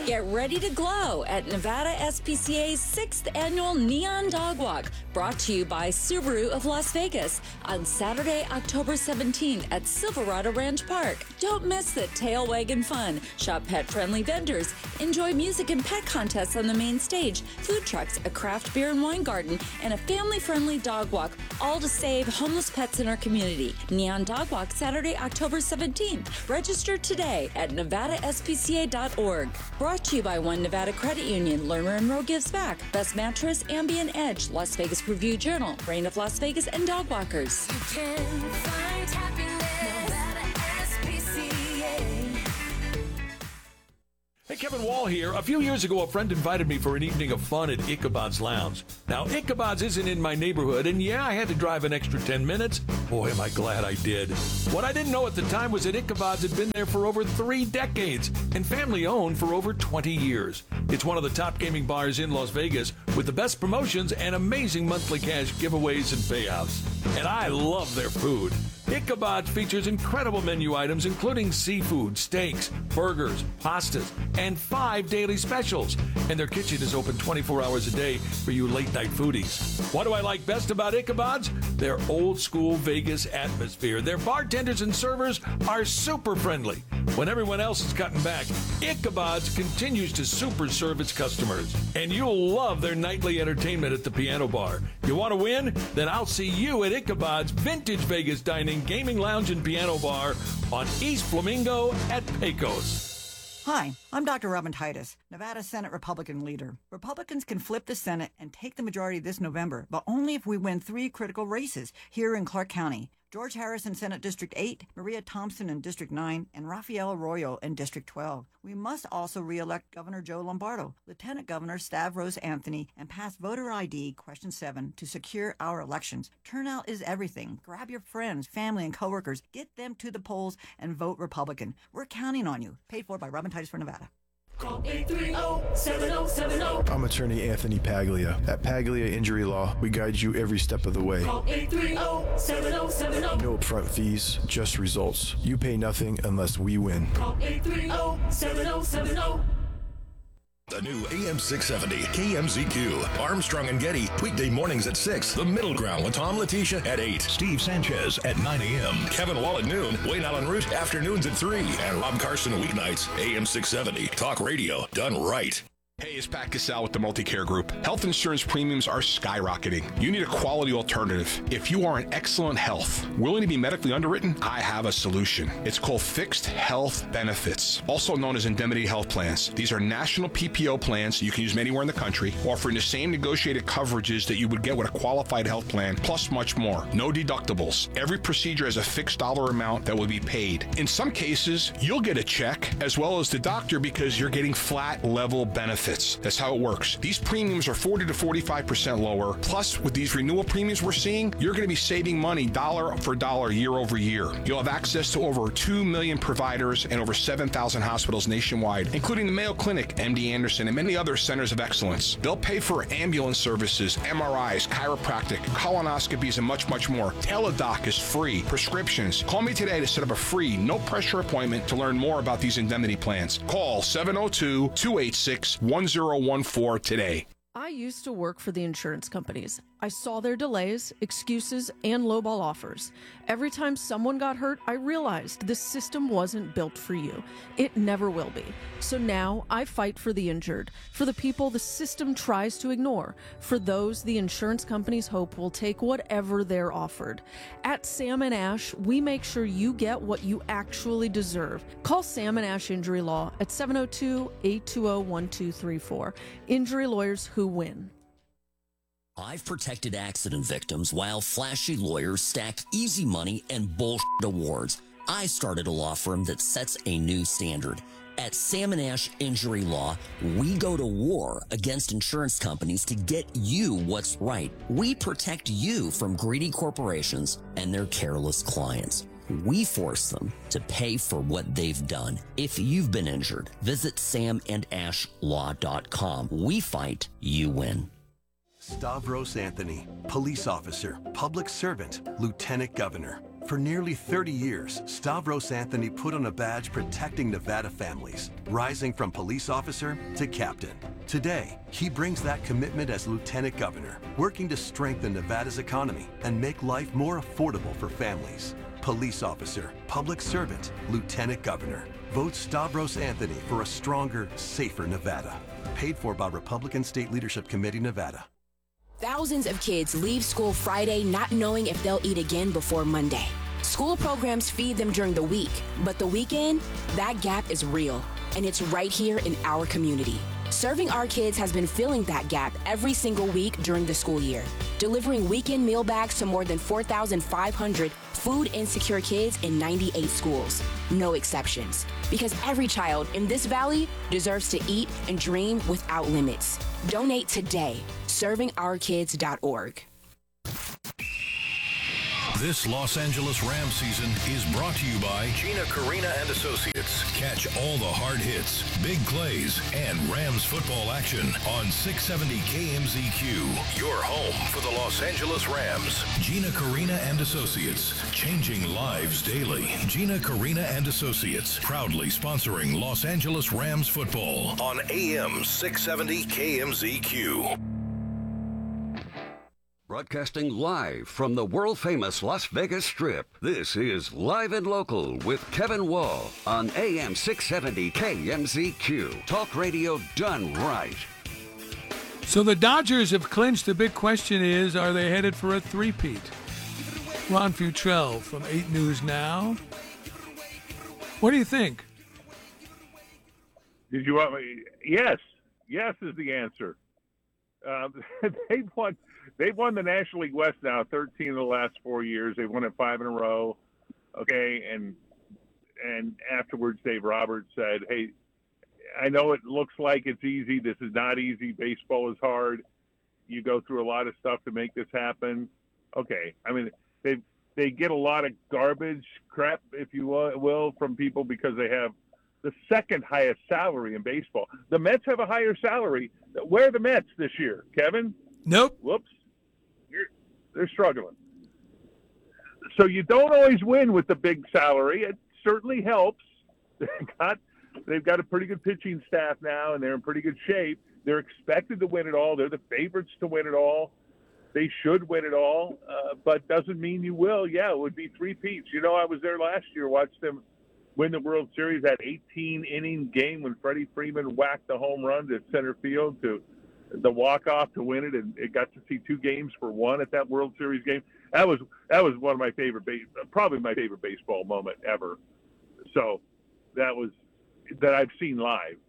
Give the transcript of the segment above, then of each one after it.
Get ready to glow at Nevada SPCA's 6th annual Neon Dog Walk, brought to you by Subaru of Las Vegas on Saturday, October 17th at Silverado Ranch Park. Don't miss the tail wagging fun. Shop pet-friendly vendors. Enjoy music and pet contests on the main stage, food trucks, a craft beer and wine garden, and a family-friendly dog walk, all to save homeless pets in our community. Neon Dog Walk, Saturday, October 17th. Register today at nevadaspca.org. Brought to you by One Nevada Credit Union, Lerner and Rowe Gives Back, Best Mattress, Ambient Edge, Las Vegas Review Journal, Reign of Las Vegas, and Dog Walkers. You can find happiness, Nevada SPCA. Hey, Kevin Wall here. A few years ago, a friend invited me for an evening of fun at Ichabod's Lounge. Now, Ichabod's isn't in my neighborhood, and yeah, I had to drive an extra 10 minutes. Boy, am I glad I did. What I didn't know at the time was that Ichabod's had been there for over 3 decades and family-owned for over 20 years. It's one of the top gaming bars in Las Vegas with the best promotions and amazing monthly cash giveaways and payouts. And I love their food. Ichabod's features incredible menu items including seafood, steaks, burgers, pastas, and 5 daily specials. And their kitchen is open 24 hours a day for you late-night foodies. What do I like best about Ichabod's? Their old-school Vegas atmosphere. Their bartenders and servers are super friendly. When everyone else is cutting back, Ichabod's continues to super serve its customers. And you'll love their nightly entertainment at the piano bar. You want to win? Then I'll see you at Ichabod's Vintage Vegas Dining, Gaming Lounge, and Piano Bar on East Flamingo at Pecos. Hi, I'm Dr. Robin Titus, Nevada Senate Republican leader. Republicans can flip the Senate and take the majority this November, but only if we win 3 critical races here in Clark County. George Harris in Senate District 8, Maria Thompson in District 9, and Rafael Arroyo in District 12. We must also re-elect Governor Joe Lombardo, Lieutenant Governor Stavros Anthony, and pass voter ID Question 7 to secure our elections. Turnout is everything. Grab your friends, family, and coworkers. Get them to the polls and vote Republican. We're counting on you. Paid for by Robin Titus for Nevada. Call 830-7070. I'm attorney Anthony Paglia. At Paglia Injury Law, we guide you every step of the way. Call 830-7070. No upfront fees, just results. You pay nothing unless we win. Call 830-7070. The new AM 670 KMZQ. Armstrong and Getty, weekday mornings at 6. The Middle Ground with Tom Letitia at 8. Steve Sanchez at 9 a.m. Kevin Wall at noon. Wayne Allen Root afternoons at 3. And Rob Carson weeknights. AM 670. Talk radio done right. Hey, it's Pat Cassell with the Multicare Group. Health insurance premiums are skyrocketing. You need a quality alternative. If you are in excellent health, willing to be medically underwritten, I have a solution. It's called Fixed Health Benefits, also known as indemnity health plans. These are national PPO plans you can use anywhere in the country, offering the same negotiated coverages that you would get with a qualified health plan, plus much more. No deductibles. Every procedure has a fixed dollar amount that will be paid. In some cases, you'll get a check as well as the doctor because you're getting flat level benefits. That's how it works. These premiums are 40 to 45% lower. Plus, with these renewal premiums we're seeing, you're going to be saving money dollar for dollar year over year. You'll have access to over 2 million providers and over 7,000 hospitals nationwide, including the Mayo Clinic, MD Anderson, and many other centers of excellence. They'll pay for ambulance services, MRIs, chiropractic, colonoscopies, and much, much more. Teledoc is free. Prescriptions. Call me today to set up a free, no-pressure appointment to learn more about these indemnity plans. Call 702-286-1014 today. I used to work for the insurance companies. I saw their delays, excuses, and lowball offers. Every time someone got hurt, I realized this system wasn't built for you. It never will be. So now I fight for the injured, for the people the system tries to ignore, for those the insurance companies hope will take whatever they're offered. At Sam & Ash, we make sure you get what you actually deserve. Call Sam & Ash Injury Law at 702-820-1234. Injury lawyers who win. I've protected accident victims while flashy lawyers stack easy money and bullshit awards. I started a law firm that sets a new standard. At Sam & Ash Injury Law, we go to war against insurance companies to get you what's right. We protect you from greedy corporations and their careless clients. We force them to pay for what they've done. If you've been injured, visit samandashlaw.com. We fight, you win. Stavros Anthony, police officer, public servant, lieutenant governor. For nearly 30 years, Stavros Anthony put on a badge protecting Nevada families, rising from police officer to captain. Today, he brings that commitment as lieutenant governor, working to strengthen Nevada's economy and make life more affordable for families. Police officer, public servant, lieutenant governor. Vote Stavros Anthony for a stronger, safer Nevada. Paid for by Republican State Leadership Committee, Nevada. Thousands of kids leave school Friday not knowing if they'll eat again before Monday. School programs feed them during the week, but the weekend, that gap is real, and it's right here in our community. Serving Our Kids has been filling that gap every single week during the school year, delivering weekend meal bags to more than 4,500 food insecure kids in 98 schools. No exceptions, because every child in this valley deserves to eat and dream without limits. Donate today. ServingOurKids.org. This Los Angeles Rams season is brought to you by Gina Carina and Associates. Catch all the hard hits, big plays, and Rams football action on 670 KMZQ. Your home for the Los Angeles Rams. Gina Carina and Associates, changing lives daily. Gina Carina and Associates, proudly sponsoring Los Angeles Rams football on AM 670 KMZQ. Broadcasting live from the world-famous Las Vegas Strip, this is Live and Local with Kevin Wall on AM 670 KMZQ. Talk radio done right. So the Dodgers have clinched. The big question is, are they headed for a three-peat? Ron Futrell from 8 News Now. What do you think? Did you want me? Yes. Yes is the answer. They've won the National League West now 13 of the last 4 years. They've won it 5 in a row. Okay, and afterwards, Dave Roberts said, "Hey, I know it looks like it's easy. This is not easy. Baseball is hard. You go through a lot of stuff to make this happen." Okay, I mean they get a lot of garbage crap, if you will, from people because they have the second highest salary in baseball. The Mets have a higher salary. Where are the Mets this year, Kevin? Nope. Whoops. They're struggling. So you don't always win with the big salary. It certainly helps. They've got a pretty good pitching staff now, and they're in pretty good shape. They're expected to win it all. They're the favorites to win it all. They should win it all, but doesn't mean you will. Yeah, it would be three-peats. You know, I was there last year, watched them win the World Series, that 18-inning game when Freddie Freeman whacked the home run to center field to the walk-off to win it, and it got to see 2 games for 1 at that World Series game. That was one of my favorite, probably my favorite baseball moment ever. So that I've seen live.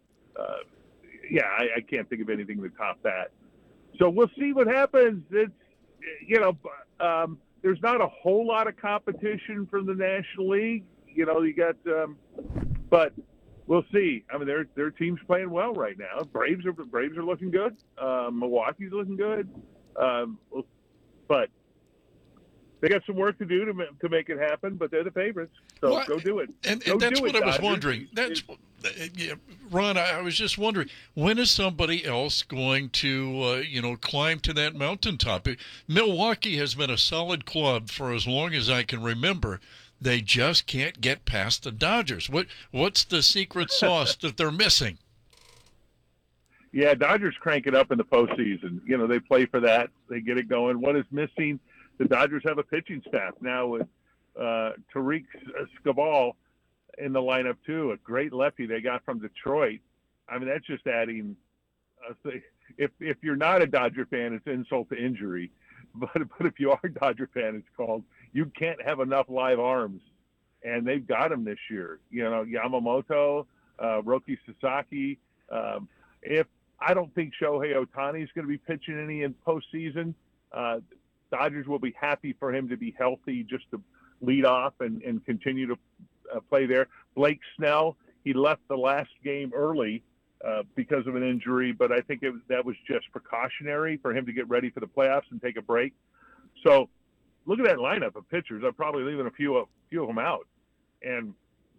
I can't think of anything to top that. So we'll see what happens. It's there's not a whole lot of competition from the National League. You got, but we'll see. I mean, their team's playing well right now. Braves are looking good. Milwaukee's looking good. But they got some work to do to make it happen. But they're the favorites, so go do it. And that's what I was wondering. Ron, I was just wondering, when is somebody else going to climb to that mountaintop? Milwaukee has been a solid club for as long as I can remember. They just can't get past the Dodgers. What's the secret sauce that they're missing? Yeah, Dodgers crank it up in the postseason. They play for that. They get it going. What is missing? The Dodgers have a pitching staff now with Tariq Skubal in the lineup too, a great lefty they got from Detroit. I mean, that's just adding. If you're not a Dodger fan, it's insult to injury. But if you are a Dodger fan, it's called you can't have enough live arms, and they've got them this year. Yamamoto, Roki Sasaki. If I don't think Shohei Ohtani is going to be pitching any in postseason, Dodgers will be happy for him to be healthy just to lead off and continue to play there. Blake Snell, he left the last game early because of an injury, but I think that was just precautionary for him to get ready for the playoffs and take a break. So look at that lineup of pitchers. I'm probably leaving a few of them out, and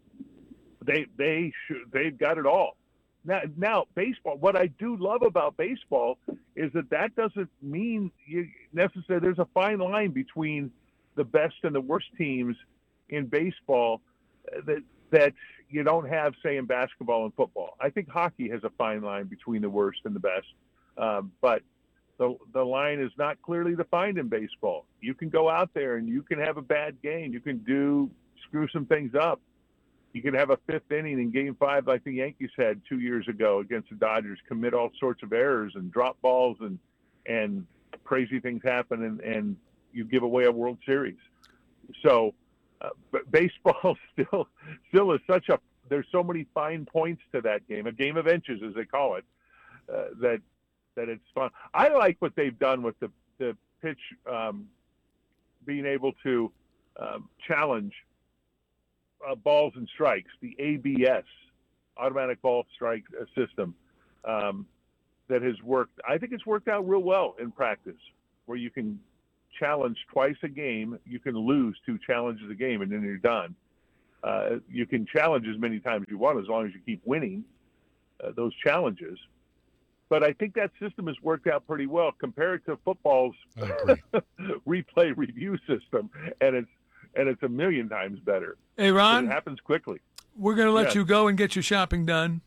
they've got it all. Now, baseball. What I do love about baseball is that doesn't mean you necessarily. There's a fine line between the best and the worst teams in baseball that you don't have, say, in basketball and football. I think hockey has a fine line between the worst and the best, but the line is not clearly defined in baseball. You can go out there and you can have a bad game. You can screw some things up. You can have a fifth inning in Game 5 like the Yankees had 2 years ago against the Dodgers, commit all sorts of errors and drop balls and crazy things happen, and you give away a World Series. So but baseball still is there's so many fine points to that game, a game of inches as they call it, that it's fun. I like what they've done with the pitch being able to challenge balls and strikes, the ABS, automatic ball strike system, that has worked. I think it's worked out real well in practice, where you can challenge twice a game. You can lose 2 challenges a game, and then you're done. You can challenge as many times as you want as long as you keep winning those challenges. But I think that system has worked out pretty well compared to football's replay review system, and it's a million times better. Hey, Ron, it happens quickly. We're going to let you go and get your shopping done.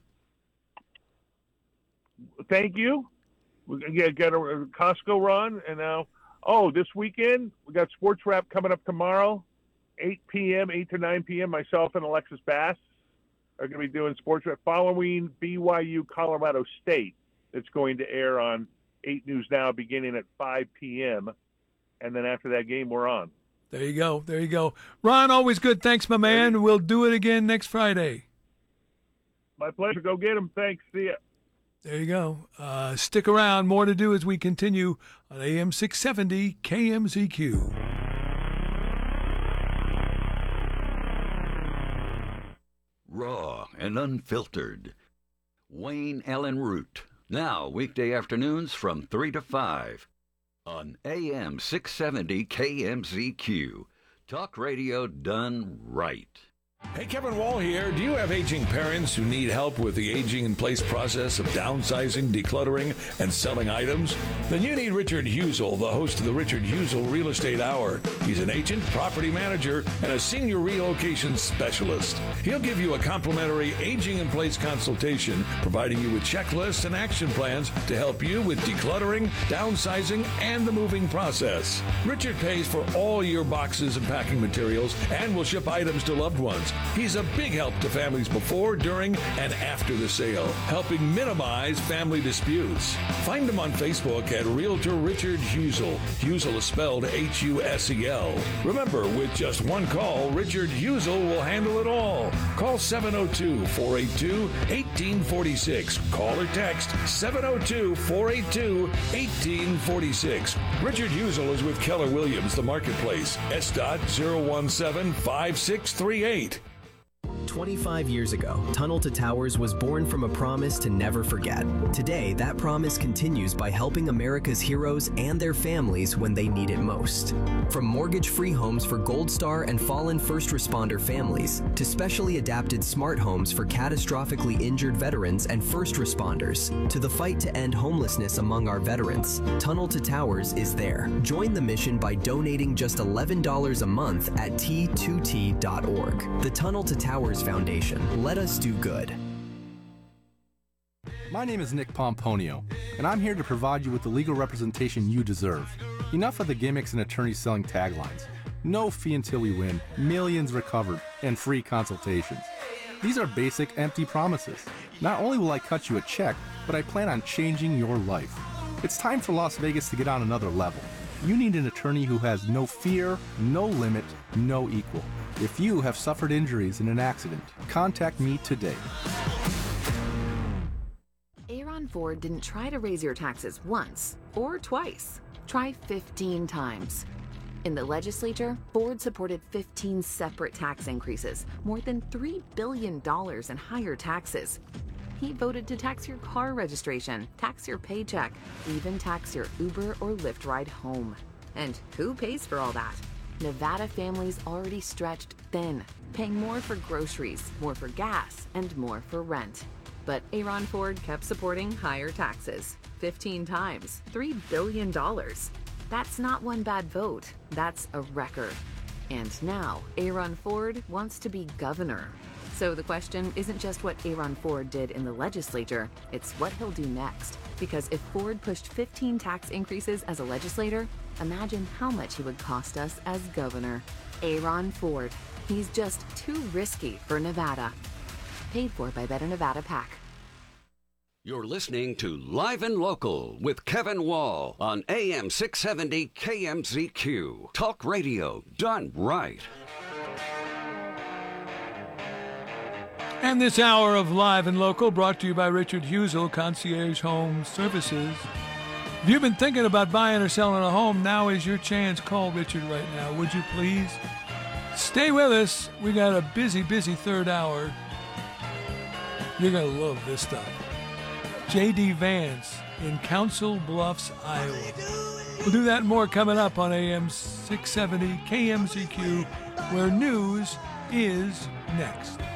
Thank you. We got a Costco run, and now, this weekend we got Sports Wrap coming up tomorrow, 8 to 9 p.m. Myself and Alexis Bass are going to be doing Sports Wrap following BYU Colorado State. It's going to air on 8 News Now beginning at 5 p.m. And then after that game, we're on. There you go. Ron, always good. Thanks, my man. We'll do it again next Friday. My pleasure. Go get him. Thanks. See ya. There you go. Stick around. More to do as we continue on AM 670 KMZQ. Raw and unfiltered. Wayne Allen Root. Now, weekday afternoons from 3 to 5 on AM 670 KMZQ. Talk radio done right. Hey, Kevin Wall here. Do you have aging parents who need help with the aging-in-place process of downsizing, decluttering, and selling items? Then you need Richard Husel, the host of the Richard Husel Real Estate Hour. He's an agent, property manager, and a senior relocation specialist. He'll give you a complimentary aging-in-place consultation, providing you with checklists and action plans to help you with decluttering, downsizing, and the moving process. Richard pays for all your boxes and packing materials and will ship items to loved ones. He's a big help to families before, during, and after the sale, helping minimize family disputes. Find him on Facebook at Realtor Richard Husel. Husel is spelled Husel. Remember, with just one call, Richard Husel will handle it all. Call 702-482-1846. Call or text 702-482-1846. Richard Husel is with Keller Williams, the Marketplace. S.017-5638. 25 years ago, Tunnel to Towers was born from a promise to never forget. Today, that promise continues by helping America's heroes and their families when they need it most. From mortgage-free homes for Gold Star and fallen first responder families, to specially adapted smart homes for catastrophically injured veterans and first responders, to the fight to end homelessness among our veterans, Tunnel to Towers is there. Join the mission by donating just $11 a month at T2T.org. The Tunnel to Towers Foundation. Let us do good. My name is Nick Pomponio, and I'm here to provide you with the legal representation you deserve. Enough of the gimmicks and attorneys selling taglines. No fee until we win, millions recovered, and free consultations. These are basic, empty promises. Not only will I cut you a check, but I plan on changing your life. It's time for Las Vegas to get on another level. You need an attorney who has no fear, no limit, no equal. If you have suffered injuries in an accident, contact me today. Aaron Ford didn't try to raise your taxes once or twice. Try 15 times. In the legislature, Ford supported 15 separate tax increases, more than $3 billion in higher taxes. He voted to tax your car registration, tax your paycheck, even tax your Uber or Lyft ride home. And who pays for all that? Nevada families already stretched thin, paying more for groceries, more for gas, and more for rent. But Aaron Ford kept supporting higher taxes, 15 times, $3 billion. That's not one bad vote. That's a record. And now, Aaron Ford wants to be governor. So the question isn't just what Aaron Ford did in the legislature, it's what he'll do next. Because if Ford pushed 15 tax increases as a legislator, imagine how much he would cost us as governor. Aaron Ford. He's just too risky for Nevada. Paid for by Better Nevada PAC. You're listening to Live and Local with Kevin Wall on AM 670 KMZQ. Talk radio done right. And this hour of Live and Local brought to you by Richard Husel, Concierge Home Services. If you've been thinking about buying or selling a home, now is your chance. Call Richard right now, would you please? Stay with us. We got a busy third hour. You're going to love this stuff. J.D. Vance in Council Bluffs, Iowa. We'll do that and more coming up on AM 670 KMZQ, where news is next.